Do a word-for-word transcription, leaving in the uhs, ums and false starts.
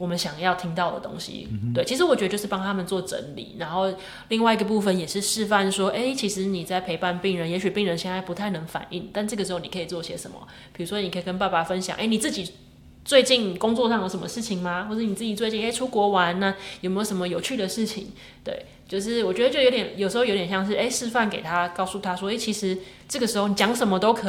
我们想要听到的东西。嗯、对，其实我觉得就是帮他们做整理，然后另外一个部分也是示范说，哎，其实你在陪伴病人，也许病人现在不太能反应，但这个时候你可以做些什么？比如说，你可以跟爸爸分享，哎，你自己最近工作上有什么事情吗？或者你自己最近哎出国玩呢、啊，有没有什么有趣的事情？对，就是我觉得就有点，有时候有点像是哎示范给他，告诉他说，哎，其实这个时候你讲什么都可